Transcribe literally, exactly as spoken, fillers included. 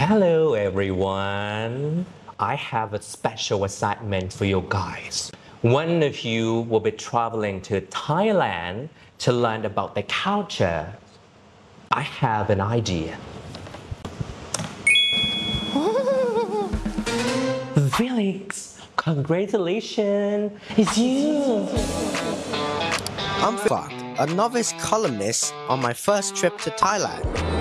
Hello everyone. I have a special assignment for you guys. One of you will be traveling to Thailand to learn about the culture. I have an idea. Felix, congratulations! It's you! I'm Fuck, a novice columnist on my first trip to Thailand.